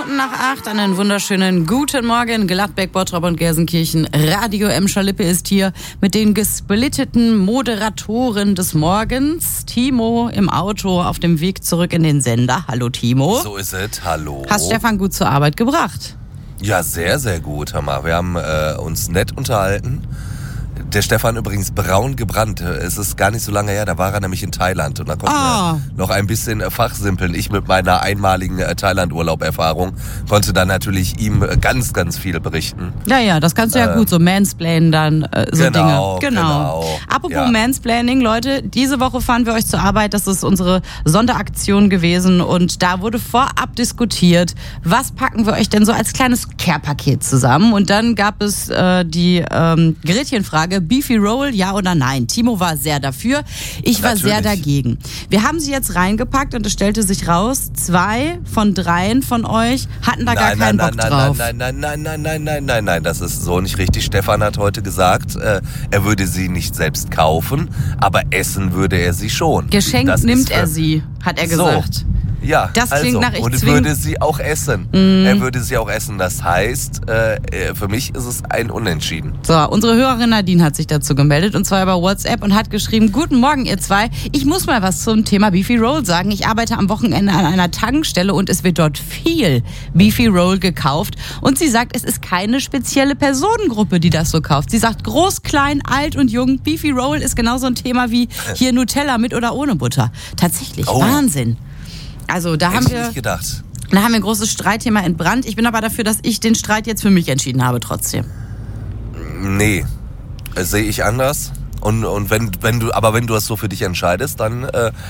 Minuten nach 8, einen wunderschönen guten Morgen. Gladbeck, Bottrop und Gelsenkirchen. Radio Emscher-Lippe ist hier mit den gesplitteten Moderatoren des Morgens. Timo im Auto auf dem Weg zurück in den Sender. Hallo Timo. So ist es, hallo. Hast Stefan gut zur Arbeit gebracht? Ja, sehr, sehr gut, hör mal. Wir haben uns nett unterhalten. Der Stefan übrigens braun gebrannt. Es ist gar nicht so lange her, da war er nämlich in Thailand. Und da konnten wir noch ein bisschen fachsimpeln. Ich mit meiner einmaligen Thailand-Urlaub-Erfahrung konnte dann natürlich ihm ganz, ganz viel berichten. Ja, das kannst du ja gut, so Mansplainen dann, so genau, Dinge. Genau. Apropos ja. Mansplaining, Leute, diese Woche fahren wir euch zur Arbeit. Das ist unsere Sonderaktion gewesen und da wurde vorab diskutiert, was packen wir euch denn so als kleines Care-Paket zusammen? Und dann gab es die Gretchenfrage, Beefy Roll, ja oder nein? Timo war sehr dafür, ich war sehr dagegen. Wir haben sie jetzt reingepackt und es stellte sich raus, 2 von 3 von euch hatten da gar keinen Bock drauf. Nein, das ist so nicht richtig. Stefan hat heute gesagt, er würde sie nicht selbst kaufen, aber essen würde er sie schon. Geschenkt nimmt er sie, hat er gesagt. So. Ja, das klingt nach und würde sie auch essen. Er würde sie auch essen. Das heißt, für mich ist es ein Unentschieden. So, unsere Hörerin Nadine hat sich dazu gemeldet und zwar über WhatsApp und hat geschrieben: Guten Morgen, ihr zwei. Ich muss mal was zum Thema Beefy Roll sagen. Ich arbeite am Wochenende an einer Tankstelle und es wird dort viel Beefy Roll gekauft. Und sie sagt, es ist keine spezielle Personengruppe, die das so kauft. Sie sagt, groß, klein, alt und jung. Beefy Roll ist genauso ein Thema wie hier Nutella mit oder ohne Butter. Tatsächlich, Wahnsinn. Also da haben wir nicht gedacht. Da haben wir ein großes Streitthema entbrannt. Ich bin aber dafür, dass ich den Streit jetzt für mich entschieden habe trotzdem. Nee, sehe ich anders. Und wenn du das so für dich entscheidest, dann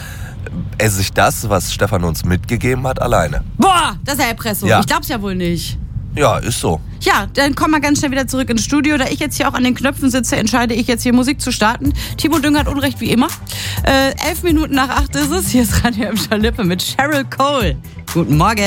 esse ich das, was Stefan uns mitgegeben hat, alleine. Boah, das ist ja Erpressung. Ja. Ich glaub's ja wohl nicht. Ja, ist so. Ja, dann kommen wir ganz schnell wieder zurück ins Studio. Da ich jetzt hier auch an den Knöpfen sitze, entscheide ich jetzt hier Musik zu starten. Timo Düng hat Unrecht wie immer. 11 Minuten nach 8 ist es. Hier ist Radio Emscher-Lippe mit Cheryl Cole. Guten Morgen.